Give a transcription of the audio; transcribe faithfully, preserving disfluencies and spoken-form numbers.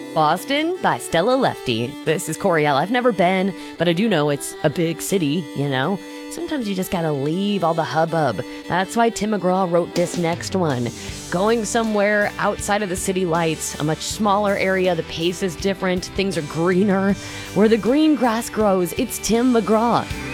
Boston by Stella Lefty. This is Coriel. I've never been, but I do know it's a big city, you know? Sometimes you just gotta leave all the hubbub. That's why Tim McGraw wrote this next one. Going somewhere outside of the city lights, a much smaller area, the pace is different, things are greener. Where the green grass grows, it's Tim McGraw.